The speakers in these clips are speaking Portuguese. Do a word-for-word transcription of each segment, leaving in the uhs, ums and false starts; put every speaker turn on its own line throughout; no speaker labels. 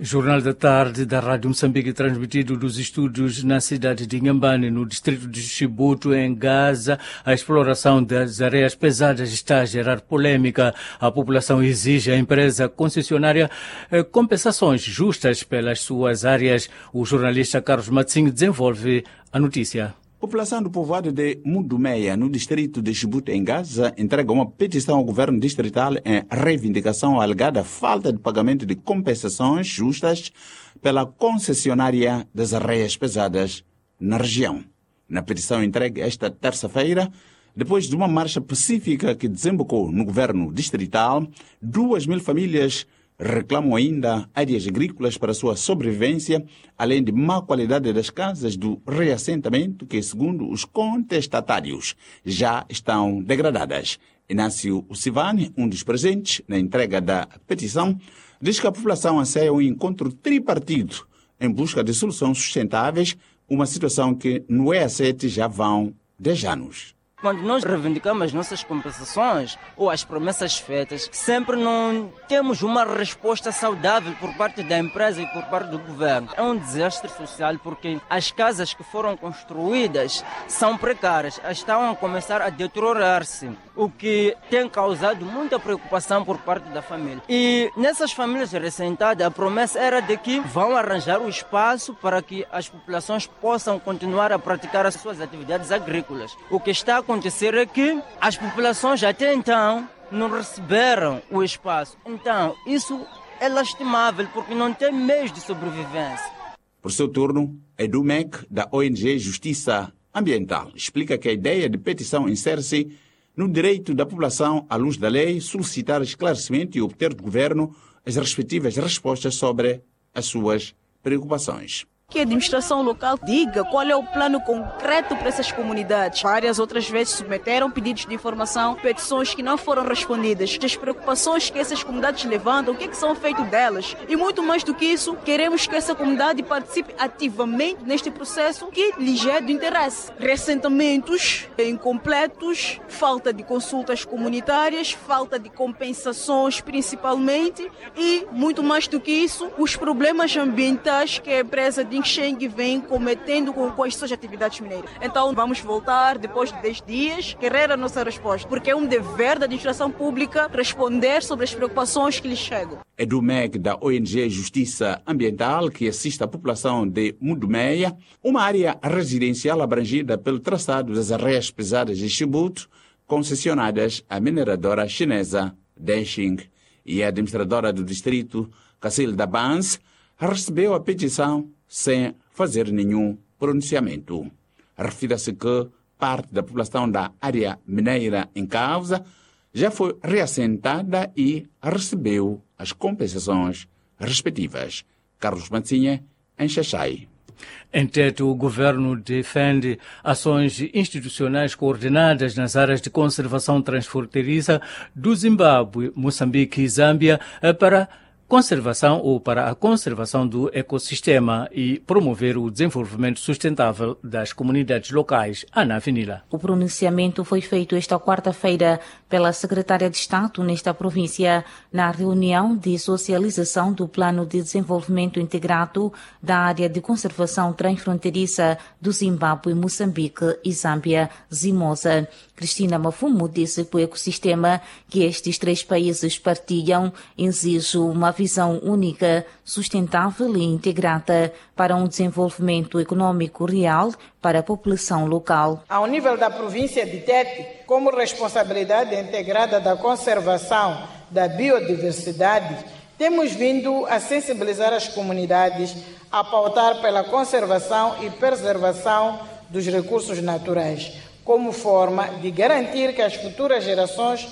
Jornal da Tarde da Rádio Moçambique, transmitido dos estúdios na cidade de Inhambane, no distrito de Chibuto, em Gaza. A exploração das areias pesadas está a gerar polêmica. A população exige à empresa concessionária eh, compensações justas pelas suas áreas. O jornalista Carlos Matzinho desenvolve a notícia.
A população do povoado de Mudumeia, no distrito de Chibuto, em Gaza, entrega uma petição ao governo distrital em reivindicação à alegada falta de pagamento de compensações justas pela concessionária das areias pesadas na região. Na petição entregue esta terça-feira, depois de uma marcha pacífica que desembocou no governo distrital, duas mil famílias reclamam ainda áreas agrícolas para sua sobrevivência, além de má qualidade das casas do reassentamento que, segundo os contestatários, já estão degradadas. Inácio Sivani, um dos presentes na entrega da petição, diz que a população anseia um encontro tripartido em busca de soluções sustentáveis, uma situação que no E A sete já vão dez anos.
Quando nós reivindicamos as nossas compensações ou as promessas feitas, sempre não temos uma resposta saudável por parte da empresa e por parte do governo. É um desastre social porque as casas que foram construídas são precárias, estão a começar a deteriorar-se, o que tem causado muita preocupação por parte da família. E nessas famílias recém-sentadas, a promessa era de que vão arranjar o espaço para que as populações possam continuar a praticar as suas atividades agrícolas. O que está a acontecer é que as populações até então não receberam o espaço. Então, isso é lastimável porque não tem meios de sobrevivência.
Por seu turno, Edumec, da O N G Justiça Ambiental, explica que a ideia de petição insere-se no direito da população, à luz da lei, solicitar esclarecimento e obter do governo as respectivas respostas sobre as suas preocupações.
Que a administração local diga qual é o plano concreto para essas comunidades. Várias outras vezes submeteram pedidos de informação, petições que não foram respondidas, as preocupações que essas comunidades levantam, o que, é que são feito delas. E muito mais do que isso, queremos que essa comunidade participe ativamente neste processo que lhes é do interesse. Reassentamentos incompletos, falta de consultas comunitárias, falta de compensações principalmente e muito mais do que isso, os problemas ambientais que a empresa de Xeng vem cometendo com, com as suas atividades mineiras. Então vamos voltar depois de dez dias, querer a nossa resposta, porque é um dever da administração pública responder sobre as preocupações que lhes chegam.
Edumec, da O N G Justiça Ambiental, que assiste a população de Mudumeia, uma área residencial abrangida pelo traçado das areias pesadas de Chibuto, concessionadas à mineradora chinesa Denxing, e a administradora do distrito, Cacilda Bans, recebeu a petição sem fazer nenhum pronunciamento. Refira-se que parte da população da área mineira em causa já foi reassentada e recebeu as compensações respectivas. Carlos Mancinha, em Xaxai.
Em Teto, o governo defende ações institucionais coordenadas nas áreas de conservação transfronteiriça do Zimbábue, Moçambique e Zâmbia para conservação ou para a conservação do ecossistema e promover o desenvolvimento sustentável das comunidades locais. Ana Avenida.
O pronunciamento foi feito esta quarta-feira pela secretária de Estado nesta província na reunião de socialização do Plano de Desenvolvimento Integrado da Área de Conservação Transfronteiriça do Zimbábue, Moçambique e Zâmbia, Zimosa. Cristina Mafumo disse que o ecossistema que estes três países partilham exige uma visão única, sustentável e integrada para um desenvolvimento econômico real para a população local.
Ao nível da província de Tete, como responsabilidade integrada da conservação da biodiversidade, temos vindo a sensibilizar as comunidades a pautar pela conservação e preservação dos recursos naturais, como forma de garantir que as futuras gerações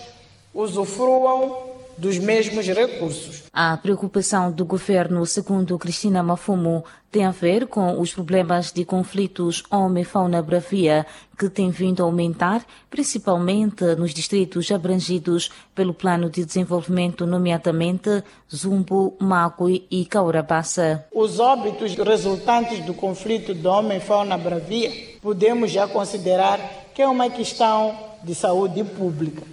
usufruam dos mesmos recursos.
A preocupação do governo, segundo Cristina Mafumo, tem a ver com os problemas de conflitos homem-fauna-bravia que têm vindo a aumentar, principalmente nos distritos abrangidos pelo Plano de Desenvolvimento, nomeadamente Zumbo, Magui e Caurabassa.
Os óbitos resultantes do conflito do homem-fauna-bravia podemos já considerar que é uma questão de saúde pública.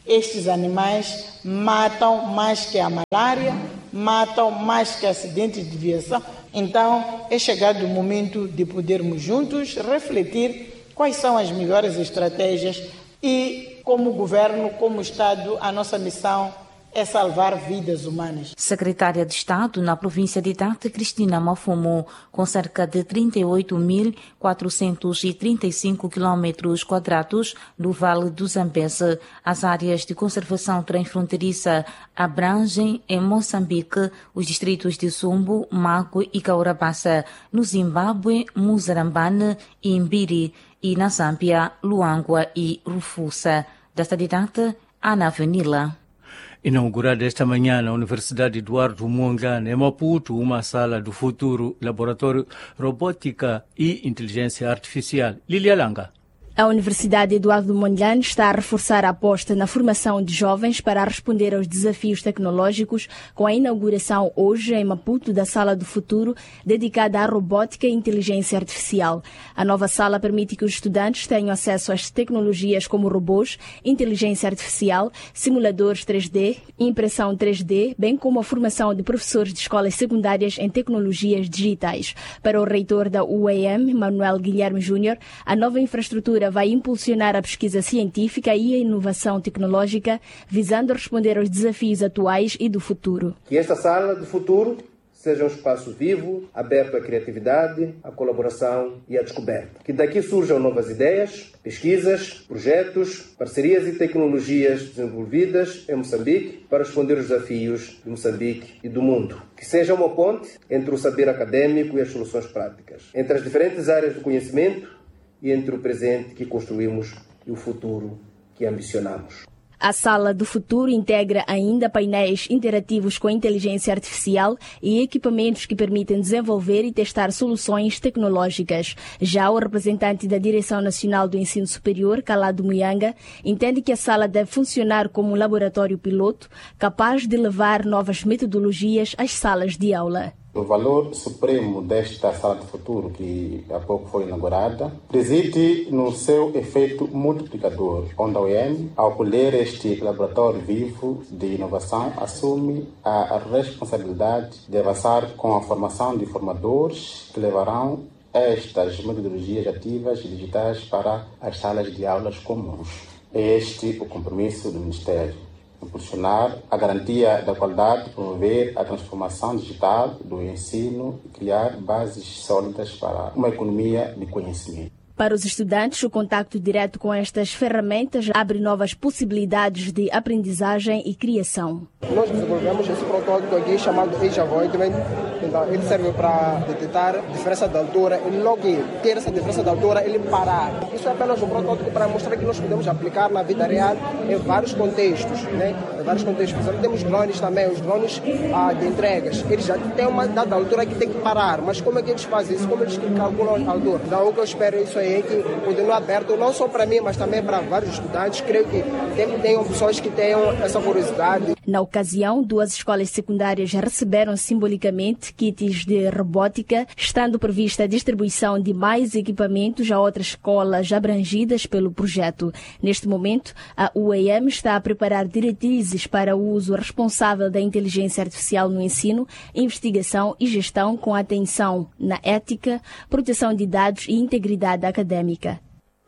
estes animais matam mais que a malária, matam mais que acidentes de viação. Então, é chegado o momento de podermos juntos refletir quais são as melhores estratégias e, como governo, como Estado, a nossa missão é salvar vidas humanas.
Secretária de Estado na província de Tete, Cristina Mafumo, com cerca de trinta e oito mil quatrocentos e trinta e cinco quilômetros quadrados do Vale do Zambeze, as áreas de conservação transfronteiriça abrangem em Moçambique os distritos de Sumbo, Mago e Caurabassa, no Zimbábue, Muzarambane e Imbiri, e na Zâmbia, Luangwa e Rufusa. Desta de Tete, Ana Venila.
Inaugurada esta manhã na Universidade Eduardo Mondlane, em Maputo, uma sala do futuro, laboratório robótica e inteligência artificial. Lilia Langa.
A Universidade Eduardo Mondlane está a reforçar a aposta na formação de jovens para responder aos desafios tecnológicos com a inauguração hoje em Maputo da Sala do Futuro, dedicada à robótica e inteligência artificial. A nova sala permite que os estudantes tenham acesso às tecnologias como robôs, inteligência artificial, simuladores três D, impressão três D, bem como a formação de professores de escolas secundárias em tecnologias digitais. Para o reitor da U A M, Manuel Guilherme Júnior, a nova infraestrutura vai impulsionar a pesquisa científica e a inovação tecnológica, visando responder aos desafios atuais e do futuro.
Que esta sala do futuro seja um espaço vivo, aberto à criatividade, à colaboração e à descoberta. Que daqui surjam novas ideias, pesquisas, projetos, parcerias e tecnologias desenvolvidas em Moçambique para responder aos desafios de Moçambique e do mundo. Que seja uma ponte entre o saber acadêmico e as soluções práticas, entre as diferentes áreas do conhecimento e entre o presente que construímos e o futuro que ambicionamos.
A Sala do Futuro integra ainda painéis interativos com inteligência artificial e equipamentos que permitem desenvolver e testar soluções tecnológicas. Já o representante da Direção Nacional do Ensino Superior, Calado Muyanga, entende que a sala deve funcionar como um laboratório piloto capaz de levar novas metodologias às salas de aula.
O valor supremo desta Sala do Futuro, que há pouco foi inaugurada, reside no seu efeito multiplicador, onde a U E M, ao acolher este laboratório vivo de inovação, assume a responsabilidade de avançar com a formação de formadores que levarão estas metodologias ativas e digitais para as salas de aulas comuns. É este o compromisso do Ministério. Impulsionar a garantia da qualidade, promover a transformação digital do ensino e criar bases sólidas para uma economia de conhecimento.
Para os estudantes, o contacto direto com estas ferramentas abre novas possibilidades de aprendizagem e criação.
Nós desenvolvemos esse protótipo aqui chamado Age Avoidment. Então, ele serve para detectar a diferença de altura e logo ter essa diferença de altura, ele parar. Isso é apenas um protótipo para mostrar que nós podemos aplicar na vida real em vários contextos, né? Em vários contextos. Por exemplo, temos drones também, os drones ah, de entregas. Eles já têm uma dada altura que tem que parar, mas como é que eles fazem isso? Como eles calculam a altura? Então, o que eu espero é isso aí, que continue aberto, não só para mim, mas também para vários estudantes. Creio que tem, tenham pessoas que tenham essa curiosidade.
Na ocasião, duas escolas secundárias receberam simbolicamente kits de robótica, estando prevista a distribuição de mais equipamentos a outras escolas abrangidas pelo projeto. Neste momento, a U A M está a preparar diretrizes para o uso responsável da inteligência artificial no ensino, investigação e gestão com atenção na ética, proteção de dados e integridade acadêmica.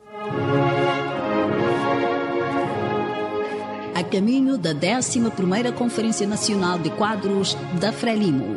A caminho da décima primeira Conferência Nacional de Quadros da Frelimo.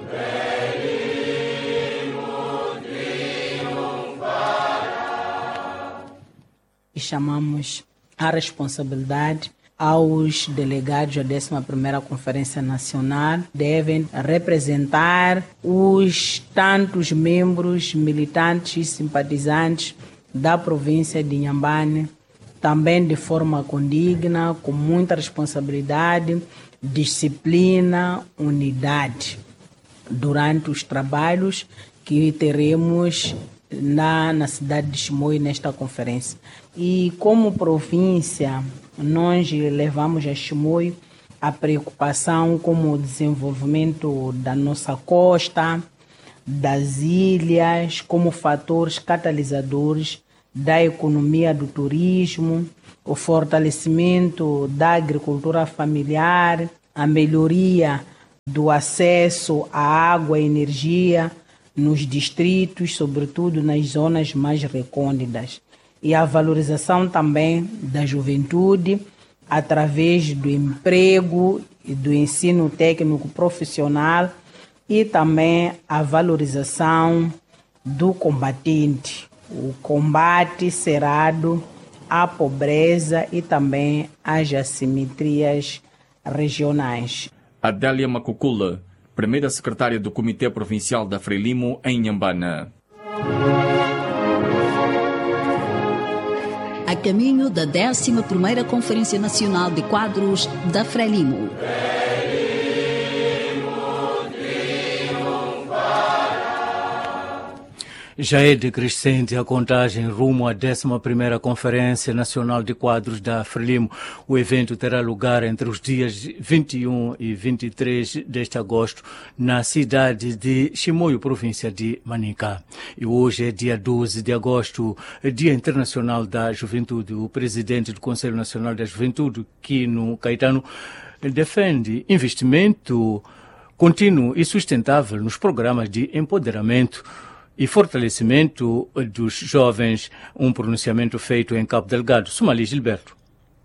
E chamamos a responsabilidade aos delegados da décima primeira Conferência Nacional, devem representar os tantos membros, militantes e simpatizantes da província de Inhambane, também de forma condigna, com muita responsabilidade, disciplina, unidade, durante os trabalhos que teremos na, na cidade de Chimoio nesta conferência. E como província, nós levamos a Chimoio a preocupação com o desenvolvimento da nossa costa, das ilhas, como fatores catalisadores da economia do turismo, o fortalecimento da agricultura familiar, a melhoria do acesso à água e energia nos distritos, sobretudo nas zonas mais recônditas, e a valorização também da juventude através do emprego e do ensino técnico profissional e também a valorização do combatente, o combate cerrado à pobreza e também às assimetrias regionais.
Adélia Macucula, primeira secretária do Comitê Provincial da Frelimo em Inhambane.
A caminho da décima primeira Conferência Nacional de Quadros da Frelimo.
Já é decrescente a contagem rumo à décima primeira Conferência Nacional de Quadros da Frelimo. O evento terá lugar entre os dias vinte e um e vinte e três deste agosto na cidade de Chimoio, província de Manica. E hoje é dia doze de agosto, Dia Internacional da Juventude. O presidente do Conselho Nacional da Juventude, Quino Caetano, defende investimento contínuo e sustentável nos programas de empoderamento e fortalecimento dos jovens, um pronunciamento feito em Cabo Delgado. Sumali Gilberto.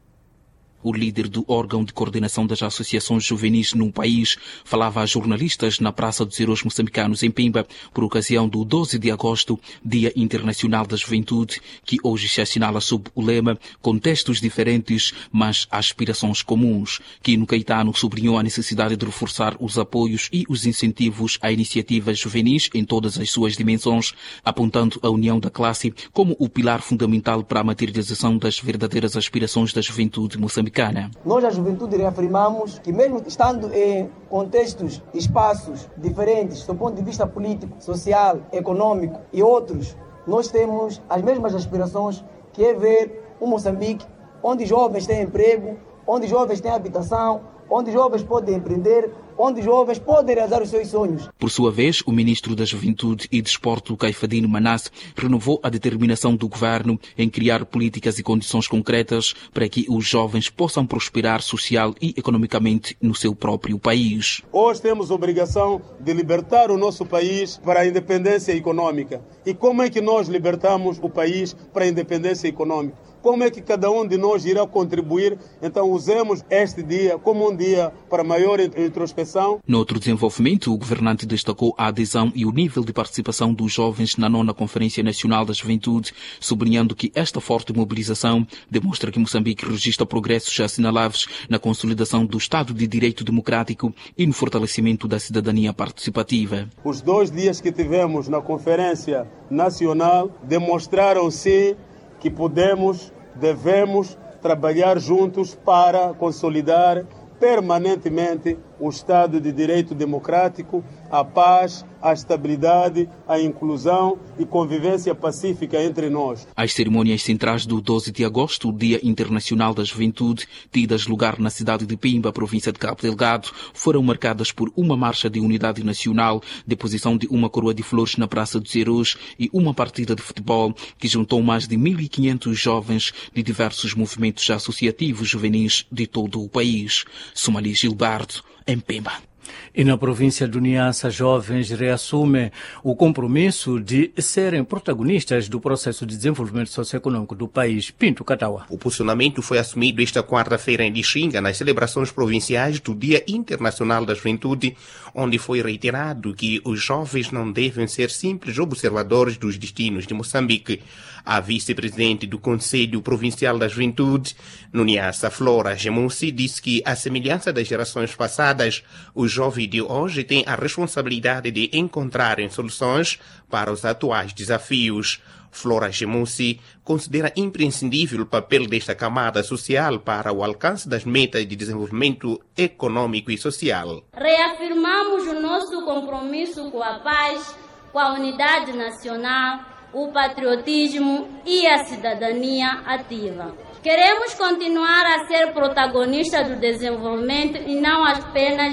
O líder do órgão de coordenação das associações juvenis no país falava a jornalistas na Praça dos Heróis Moçambicanos em Pemba por ocasião do doze de agosto, Dia Internacional da Juventude, que hoje se assinala sob o lema Contextos diferentes, mas aspirações comuns. Quino Caetano sublinhou a necessidade de reforçar os apoios e os incentivos a iniciativas juvenis em todas as suas dimensões, apontando a união da classe como o pilar fundamental para a materialização das verdadeiras aspirações da juventude moçambicana.
Nós, a juventude, reafirmamos que mesmo estando em contextos, espaços diferentes, do ponto de vista político, social, econômico e outros, nós temos as mesmas aspirações, que é ver um Moçambique onde jovens têm emprego, onde jovens têm habitação, onde jovens podem empreender, onde jovens podem realizar os seus sonhos.
Por sua vez, o ministro da Juventude e Desporto, Caifadine Manasse, renovou a determinação do governo em criar políticas e condições concretas para que os jovens possam prosperar social e economicamente no seu próprio país.
Hoje temos a obrigação de libertar o nosso país para a independência econômica. E como é que nós libertamos o país para a independência econômica? Como é que cada um de nós irá contribuir? Então usemos este dia como um dia para maior introspecção.
No outro desenvolvimento, o governante destacou a adesão e o nível de participação dos jovens na nona Conferência Nacional da Juventude, sublinhando que esta forte mobilização demonstra que Moçambique registra progressos assinaláveis na consolidação do Estado de Direito Democrático e no fortalecimento da cidadania participativa.
Os dois dias que tivemos na Conferência Nacional demonstraram sim que podemos, devemos trabalhar juntos para consolidar permanentemente o Estado de Direito Democrático, a paz, a estabilidade, a inclusão e convivência pacífica entre nós.
As cerimônias centrais do doze de agosto, Dia Internacional da Juventude, tidas lugar na cidade de Pemba, província de Cabo Delgado, foram marcadas por uma marcha de unidade nacional, deposição de uma coroa de flores na Praça dos Heróis e uma partida de futebol que juntou mais de mil e quinhentos jovens de diversos movimentos associativos juvenis de todo o país. Sumali Gilberto, em Pemba.
E na província do Niassa, jovens reassumem o compromisso de serem protagonistas do processo de desenvolvimento socioeconômico do país. Pinto Catawa.
O posicionamento foi assumido esta quarta-feira em Lixinga, nas celebrações provinciais do Dia Internacional da Juventude, onde foi reiterado que os jovens não devem ser simples observadores dos destinos de Moçambique. A vice-presidente do Conselho Provincial da Juventude, no Niassa, Flora Gemunsi, disse que, à semelhança das gerações passadas, os jovens de hoje têm a responsabilidade de encontrarem soluções para os atuais desafios. Flora Gemunsi considera imprescindível o papel desta camada social para o alcance das metas de desenvolvimento econômico e social.
Reafirmamos o nosso compromisso com a paz, com a unidade nacional, o patriotismo e a cidadania ativa. Queremos continuar a ser protagonistas do desenvolvimento e não apenas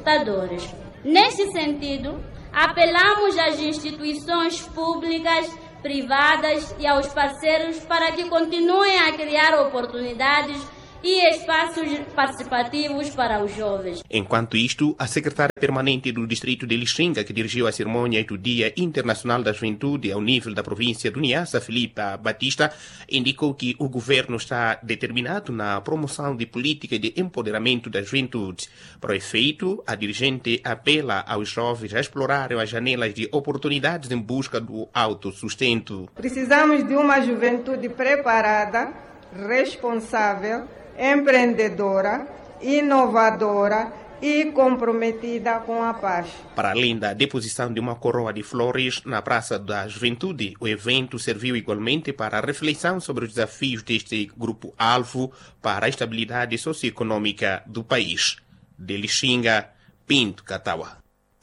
espectadores. Neste sentido, apelamos às instituições públicas privadas e aos parceiros para que continuem a criar oportunidades e espaços participativos para os jovens.
Enquanto isto, a secretária permanente do distrito de Lixinga, que dirigiu a cerimônia do Dia Internacional da Juventude ao nível da província do Niassa, Filipa Batista, indicou que o governo está determinado na promoção de política de empoderamento da juventude. Para o efeito, a dirigente apela aos jovens a explorarem as janelas de oportunidades em busca do autossustento.
Precisamos de uma juventude preparada, responsável, empreendedora, inovadora e comprometida com a paz.
Para além da deposição de uma coroa de flores na Praça da Juventude, o evento serviu igualmente para a reflexão sobre os desafios deste grupo-alvo para a estabilidade socioeconômica do país. De Lixinga, Pinto Catawa.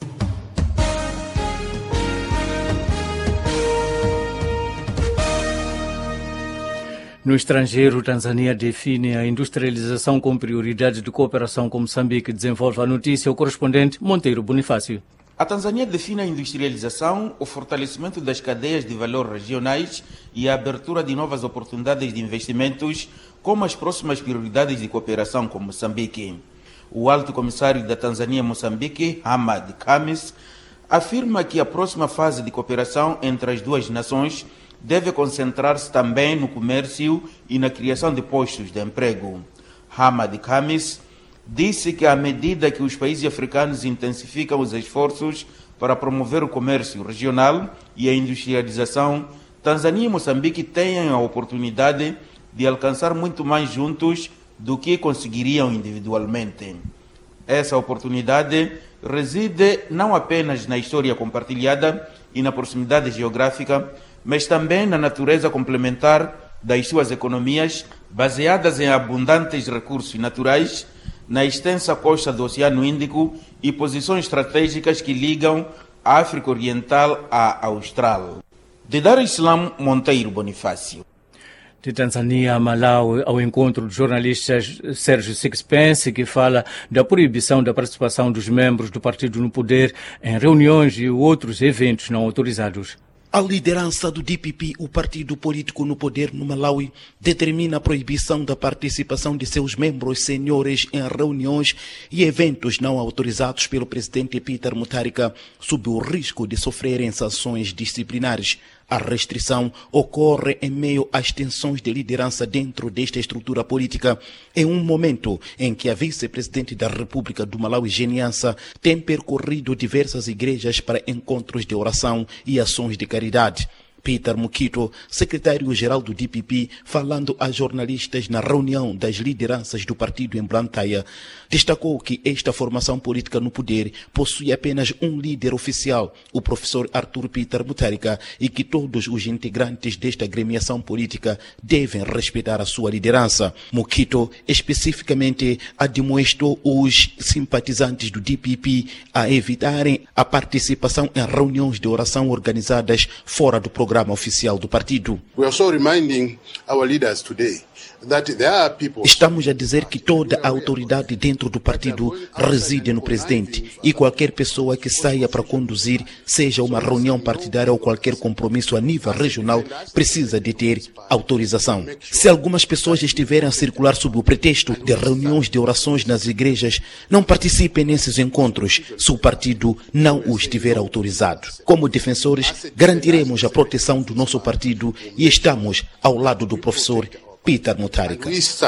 No estrangeiro, Tanzânia define a industrialização com prioridade de cooperação com Moçambique. Desenvolve a notícia o correspondente Monteiro Bonifácio.
A Tanzânia define a industrialização, o fortalecimento das cadeias de valor regionais e a abertura de novas oportunidades de investimentos como as próximas prioridades de cooperação com Moçambique. O alto comissário da Tanzânia Moçambique, Hamad Khamis, afirma que a próxima fase de cooperação entre as duas nações deve concentrar-se também no comércio e na criação de postos de emprego. Hamad Khamis disse que à medida que os países africanos intensificam os esforços para promover o comércio regional e a industrialização, Tanzânia e Moçambique têm a oportunidade de alcançar muito mais juntos do que conseguiriam individualmente. Essa oportunidade reside não apenas na história compartilhada e na proximidade geográfica, mas também na natureza complementar das suas economias, baseadas em abundantes recursos naturais, na extensa costa do Oceano Índico e posições estratégicas que ligam a África Oriental à Austral. De Dar es Salaam, Monteiro Bonifácio.
De Tanzânia a Malawi, ao encontro do jornalista Sérgio Sixpence, que fala da proibição da participação dos membros do partido no poder em reuniões e outros eventos não autorizados.
A liderança do D P P, o partido político no poder no Malawi, determina a proibição da participação de seus membros senhores em reuniões e eventos não autorizados pelo presidente Peter Mutharika, sob o risco de sofrerem sanções disciplinares. A restrição ocorre em meio às tensões de liderança dentro desta estrutura política, em um momento em que a vice-presidente da República do Malawi, Geniança, tem percorrido diversas igrejas para encontros de oração e ações de caridade. Peter Mukito, secretário-geral do D P P, falando a jornalistas na reunião das lideranças do partido em Blantyre, destacou que esta formação política no poder possui apenas um líder oficial, o professor Arthur Peter Mutharika, e que todos os integrantes desta agremiação política devem respeitar a sua liderança. Mukito, especificamente, admoestou os simpatizantes do D P P a evitarem a participação em reuniões de oração organizadas fora do programa oficial do partido.
We are also reminding our leaders today that there are people...
Estamos a dizer que toda a autoridade dentro do partido reside no presidente e qualquer pessoa que saia para conduzir, seja uma reunião partidária ou qualquer compromisso a nível regional, precisa de ter autorização. Se algumas pessoas estiverem a circular sob o pretexto de reuniões de orações nas igrejas, não participem nesses encontros se o partido não o estiver autorizado. Como defensores, garantiremos a proteção do nosso partido e estamos ao lado do professor Peter Mutharika.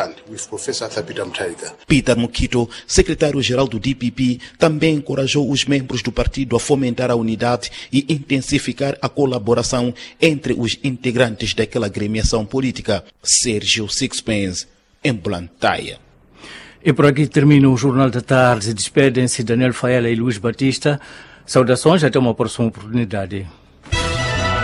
Peter Mukito, secretário-geral do D P P, também encorajou os membros do partido a fomentar a unidade e intensificar a colaboração entre os integrantes daquela agremiação política. Sérgio Sixpence, em Blantyre.
E por aqui termina o Jornal da Tarde. Despedem-se Daniel Faela e Luís Batista. Saudações, até uma próxima oportunidade.